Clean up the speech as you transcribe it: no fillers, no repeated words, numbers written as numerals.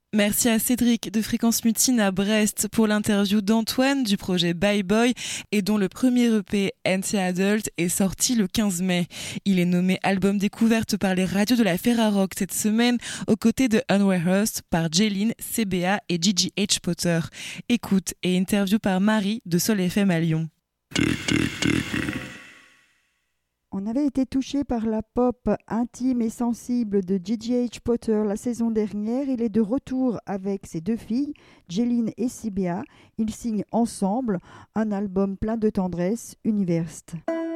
Merci à Cédric de Fréquence Mutine à Brest pour l'interview d'Antoine du projet Bye Boy et dont le premier EP Anti-Adult est sorti le 15 mai. Il est nommé album découverte par les radios de la Ferrarock cette semaine aux côtés de Unrehearsed par Jeline, CBA et Gigi H. Potter. Écoute et interview par Marie de Sol FM à Lyon. On avait été touché par la pop intime et sensible de Gigi H. Potter la saison dernière. Il est de retour avec ses deux filles, Jeline et CBA. Ils signent ensemble un album plein de tendresse, Universed.